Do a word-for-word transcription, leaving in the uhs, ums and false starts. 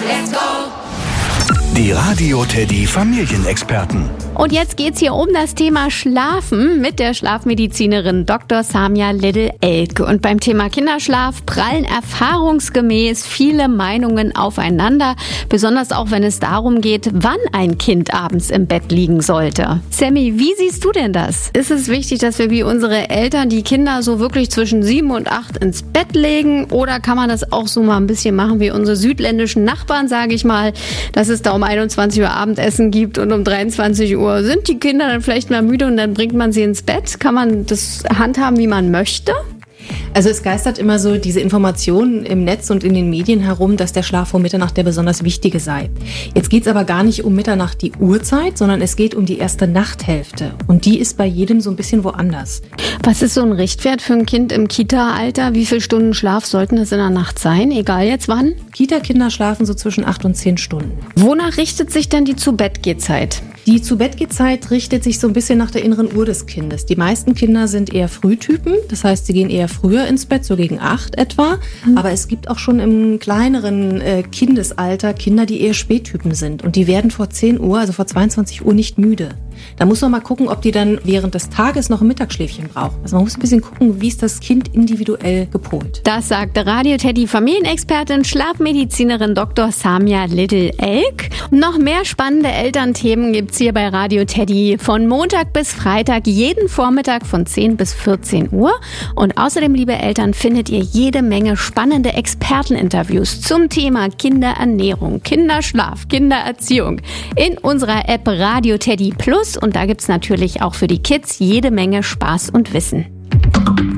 let's go! Die Radio Teddy Familienexperten. Und jetzt geht's hier um das Thema Schlafen mit der Schlafmedizinerin Doktor Samia Liddle-Elk. Und beim Thema Kinderschlaf prallen erfahrungsgemäß viele Meinungen aufeinander, besonders auch wenn es darum geht, wann ein Kind abends im Bett liegen sollte. Sammy, wie siehst du denn das? Ist es wichtig, dass wir wie unsere Eltern die Kinder so wirklich zwischen sieben und acht ins Bett legen? Oder kann man das auch so mal ein bisschen machen wie unsere südländischen Nachbarn, sage ich mal, dass es da um einundzwanzig Uhr Abendessen gibt und um dreiundzwanzig Uhr sind die Kinder dann vielleicht mal müde und dann bringt man sie ins Bett? Kann man das handhaben, wie man möchte? Also es geistert immer so diese Information im Netz und in den Medien herum, dass der Schlaf vor Mitternacht der besonders wichtige sei. Jetzt geht es aber gar nicht um Mitternacht die Uhrzeit, sondern es geht um die erste Nachthälfte. Und die ist bei jedem so ein bisschen woanders. Was ist so ein Richtwert für ein Kind im Kita-Alter? Wie viele Stunden Schlaf sollten es in der Nacht sein? Egal jetzt wann? Kita-Kinder schlafen so zwischen acht und zehn Stunden. Wonach richtet sich denn die Zu-Bett-Geh-Zeit? Die Zu-Bett-Geh-Zeit richtet sich so ein bisschen nach der inneren Uhr des Kindes. Die meisten Kinder sind eher Frühtypen, das heißt, sie gehen eher früher ins Bett, so gegen acht etwa. Mhm. Aber es gibt auch schon im kleineren äh, Kindesalter Kinder, die eher Spättypen sind. Und die werden vor zehn Uhr, also vor zweiundzwanzig Uhr nicht müde. Da muss man mal gucken, ob die dann während des Tages noch ein Mittagsschläfchen brauchen. Also man muss ein bisschen gucken, wie ist das Kind individuell gepolt. Das sagte Radio Teddy Familienexpertin, Schlafmedizinerin Doktor Samia Liddle-Elk. Noch mehr spannende Elternthemen gibt's hier bei Radio Teddy von Montag bis Freitag, jeden Vormittag von zehn bis vierzehn Uhr. Und außerdem, liebe Eltern, findet ihr jede Menge spannende Experteninterviews zum Thema Kinderernährung, Kinderschlaf, Kindererziehung in unserer App Radio Teddy Plus. Und da gibt's natürlich auch für die Kids jede Menge Spaß und Wissen.